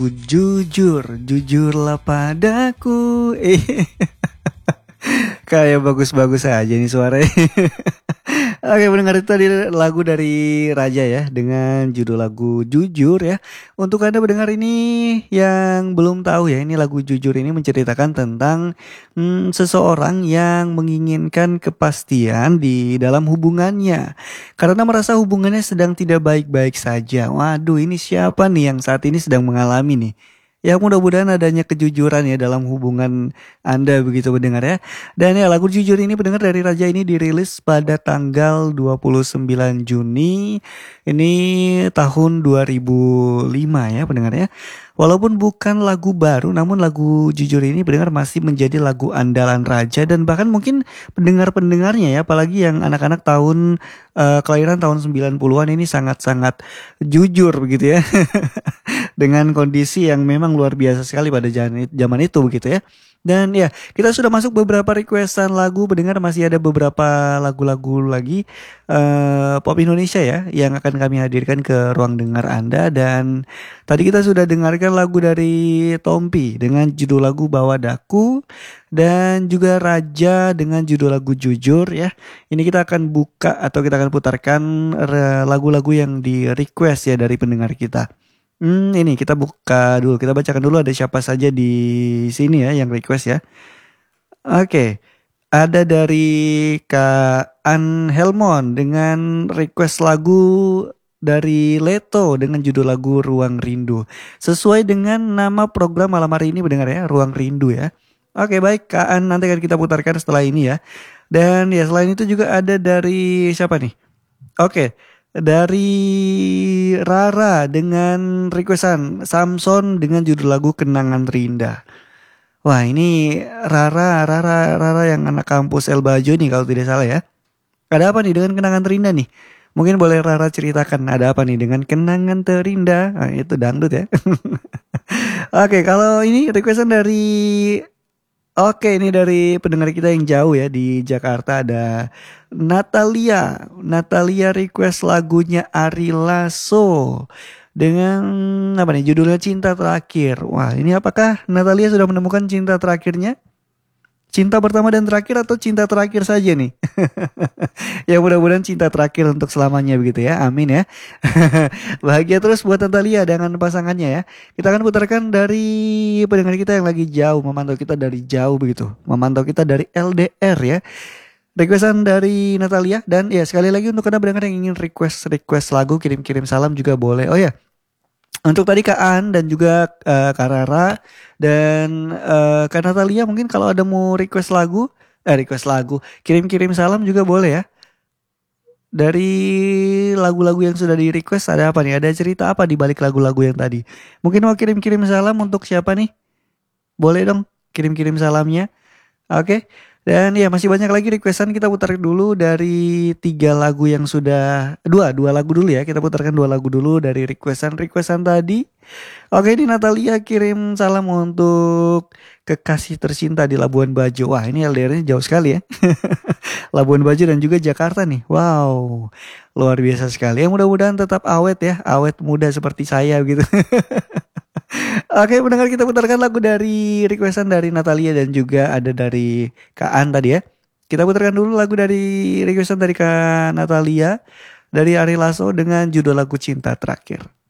lagu Jujurlah padaku. Kayak bagus-bagus aja nih suaranya. Oke, mendengar itu tadi lagu dari Raja ya, dengan judul lagu Jujur ya. Untuk Anda mendengar ini yang belum tahu ya, ini lagu Jujur ini menceritakan tentang seseorang yang menginginkan kepastian di dalam hubungannya. Karena merasa hubungannya sedang tidak baik-baik saja. Waduh, ini siapa nih yang saat ini sedang mengalami nih? Ya, mudah-mudahan adanya kejujuran ya dalam hubungan Anda begitu pendengar ya. Dan ya, lagu Jujur ini pendengar dari Raja ini dirilis pada tanggal 29 Juni ini tahun 2005 ya pendengar ya. Walaupun bukan lagu baru, namun lagu Jujur ini pendengar masih menjadi lagu andalan Raja, dan bahkan mungkin pendengar-pendengarnya ya, apalagi yang anak-anak kelahiran tahun 90-an ini sangat-sangat jujur begitu ya. Dengan kondisi yang memang luar biasa sekali pada zaman itu begitu ya. Dan ya, kita sudah masuk beberapa requestan lagu pendengar, masih ada beberapa lagu-lagu lagi pop Indonesia ya yang akan kami hadirkan ke ruang dengar Anda. Dan tadi kita sudah dengarkan lagu dari Tompi dengan judul lagu Bawa Daku, dan juga Raja dengan judul lagu Jujur ya. Ini kita akan buka atau kita akan putarkan lagu-lagu yang di request ya dari pendengar kita. Ini kita buka dulu, kita bacakan dulu ada siapa saja di sini ya yang request ya. Oke, ada dari Kak An Helmon dengan request lagu dari Leto dengan judul lagu Ruang Rindu. Sesuai dengan nama program malam hari ini mendengar ya, Ruang Rindu ya. Oke, baik Kak An, nanti akan kita putarkan setelah ini ya. Dan ya selain itu juga ada dari siapa nih? Oke, dari Rara dengan requestan Samson dengan judul lagu Kenangan Terindah. Wah, ini Rara yang anak kampus El Bajo nih kalau tidak salah ya. Ada apa nih dengan Kenangan Terindah nih? Mungkin boleh Rara ceritakan ada apa nih dengan Kenangan Terindah? Nah, itu dangdut ya. Oke, kalau ini requestan dari ini dari pendengar kita yang jauh ya di Jakarta, ada Natalia. Natalia request lagunya Ari Lasso dengan apa nih judulnya Cinta Terakhir. Wah, ini apakah Natalia sudah menemukan cinta terakhirnya? Cinta pertama dan terakhir atau cinta terakhir saja nih? Ya mudah-mudahan cinta terakhir untuk selamanya begitu ya. Amin ya. Bahagia terus buat Natalia dengan pasangannya ya. Kita akan putarkan dari pendengar kita yang lagi jauh, memantau kita dari jauh begitu. Memantau kita dari LDR ya. Requestan dari Natalia. Dan ya sekali lagi untuk Anda pendengar yang ingin request lagu, kirim-kirim salam juga boleh. Oh ya, untuk tadi Kak An dan juga Kak Rara dan Kak Natalia, mungkin kalau ada mau request lagu, kirim-kirim salam juga boleh ya. Dari lagu-lagu yang sudah di request ada apa nih? Ada cerita apa di balik lagu-lagu yang tadi? Mungkin mau kirim-kirim salam untuk siapa nih? Boleh dong kirim-kirim salamnya. Oke. Dan ya masih banyak lagi requestan, kita putar dulu dari 3 lagu yang sudah dua lagu dulu ya. Kita putarkan 2 lagu dulu dari requestan tadi. Oke, ini Natalia kirim salam untuk kekasih tercinta di Labuan Bajo. Wah, ini LDR-nya jauh sekali ya. Labuan Bajo dan juga Jakarta nih. Wow, luar biasa sekali. Ya mudah-mudahan tetap awet ya, awet muda seperti saya gitu. Oke, pendengar, kita putarkan lagu dari requestan dari Natalia dan juga ada dari Kak An tadi ya. Kita putarkan dulu lagu dari requestan dari Kak Natalia dari Ari Lasso dengan judul lagu Cinta Terakhir.